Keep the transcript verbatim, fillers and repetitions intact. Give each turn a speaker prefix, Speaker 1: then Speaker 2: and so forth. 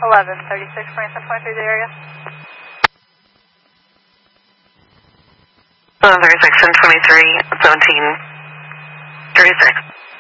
Speaker 1: eleven thirty-six, Branson Point through the area.
Speaker 2: eleven thirty-six, ten twenty-three, seventeen thirty-six.